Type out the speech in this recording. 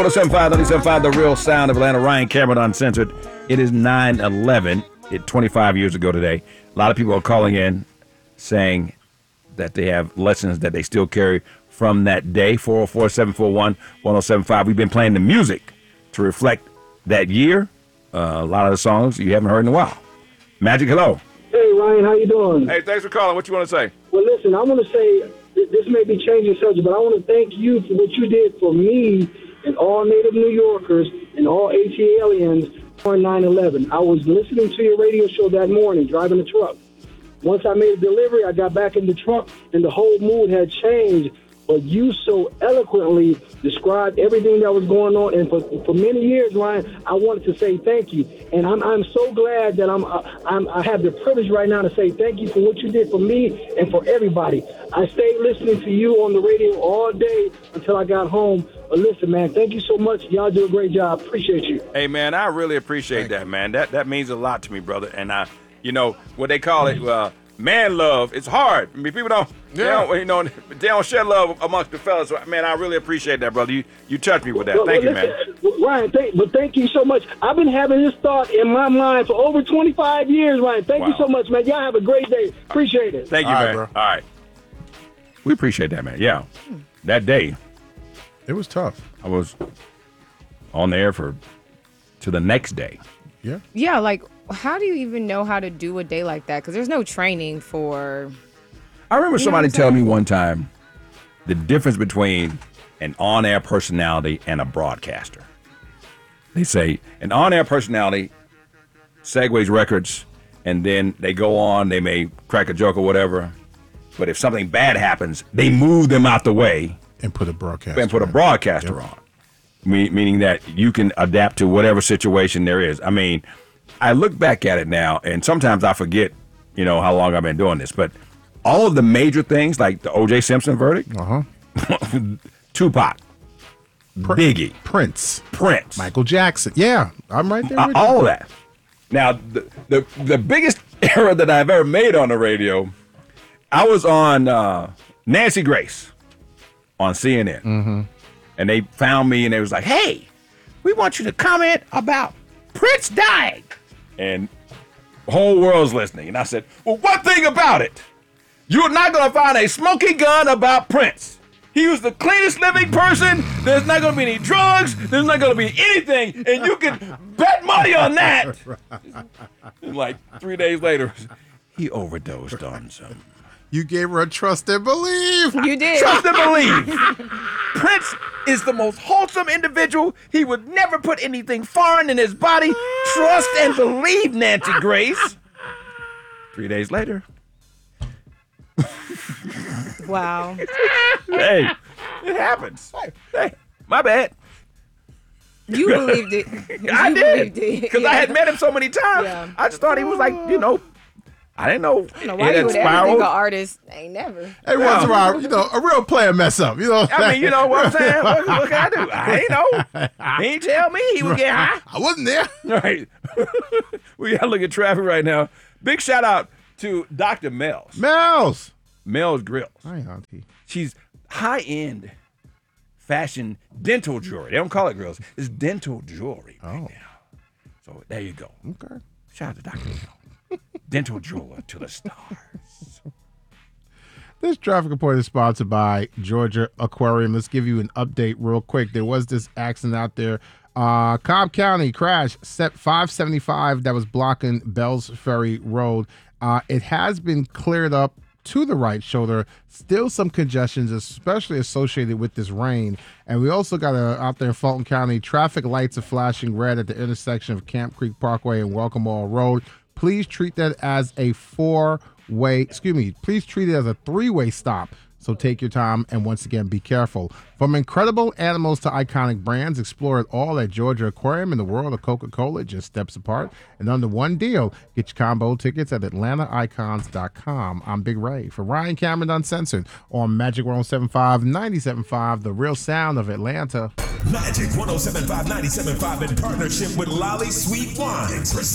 1075, 975, the real sound of Atlanta. Ryan Cameron Uncensored. It is 9/11. 25 years ago today. A lot of people are calling in saying that they have lessons that they still carry from that day. 404-741-1075. We've been playing the music to reflect that year. A lot of the songs you haven't heard in a while. Magic, hello. Hey, Ryan, how you doing? Hey, thanks for calling. What you want to say? Well, listen, I want to say, this may be changing subject, but I want to thank you for what you did for me and all native New Yorkers and all ATLians on 9/11. I was listening to your radio show that morning, driving the truck. Once I made a delivery, I got back in the truck, and the whole mood had changed. But you so eloquently described everything that was going on, and for many years, Ryan, I wanted to say thank you, and I'm so glad that I have the privilege right now to say thank you for what you did for me and for everybody. I stayed listening to you on the radio all day until I got home. But listen, man, thank you so much. Y'all do a great job. Appreciate you. Hey, man, I really appreciate that, man. That means a lot to me, brother. And you know what they call it, man love. It's hard. I mean, people don't. Yeah. They don't share love amongst the fellas. So, man, I really appreciate that, brother. You touched me with that. Thank you, man. Ryan, thank you so much. I've been having this thought in my mind for over 25 years, Ryan. Thank you so much, man. Y'all have a great day. Appreciate it. Thank you, man. Bro. All right. We appreciate that, man. Yeah. That day. It was tough. I was on the air to the next day. Yeah. Yeah, like, how do you even know how to do a day like that? Because there's no training for... I remember somebody telling me one time the difference between an on-air personality and a broadcaster. They say an on-air personality segues records, and then they go on, they may crack a joke or whatever, but if something bad happens, they move them out the way and put a broadcaster on. Meaning that you can adapt to whatever situation there is. I mean, I look back at it now, and sometimes I forget, how long I've been doing this, but all of the major things, like the O.J. Simpson verdict, Tupac, Biggie, Prince, Michael Jackson. Yeah, I'm right there with all you. of that. Now, the biggest error that I've ever made on the radio, I was on Nancy Grace on CNN. Mm-hmm. And they found me, and they was like, hey, we want you to comment about Prince dying. And the whole world's listening. And I said, well, one thing about it, you're not going to find a smoking gun about Prince. He was the cleanest living person. There's not going to be any drugs. There's not going to be anything. And you can bet money on that. And like 3 days later, he overdosed on some. You gave her a trust and believe. You did. Trust and believe. Prince is the most wholesome individual. He would never put anything foreign in his body. Trust and believe, Nancy Grace. 3 days later. Wow. Hey, it happens. Hey, my bad. You believed it. I did. Because I had met him so many times. Yeah. I just thought he was like, I didn't know. I don't know why you would ever think an artist ain't never. Every once in a while, a real player mess up. I mean, you know what I'm saying? What can I do? I ain't know. He ain't tell me he was getting high. I wasn't there. All right. We got to look at traffic right now. Big shout out to Dr. Mel's Grills. Hi, Auntie. She's high-end fashion dental jewelry. They don't call it grills. It's dental jewelry right now. So there you go. Okay. Shout out to Dr. Mel. Dental jeweler to the stars. This traffic report is sponsored by Georgia Aquarium. Let's give you an update real quick. There was this accident out there. Cobb County crash, 575 that was blocking Bells Ferry Road. It has been cleared up to the right shoulder. Still some congestions, especially associated with this rain. And we also got out there in Fulton County, traffic lights are flashing red at the intersection of Camp Creek Parkway and Welcome All Road. Please treat that as a please treat it as a three-way stop. So take your time and once again, be careful. From incredible animals to iconic brands, explore it all at Georgia Aquarium. In the world of Coca-Cola, just steps apart. And under one deal, get your combo tickets at AtlantaIcons.com. I'm Big Ray for Ryan Cameron Uncensored on Magic 107.5, 97.5, the real sound of Atlanta. Magic 107.5, 97.5 in partnership with Lolly Sweet Wines.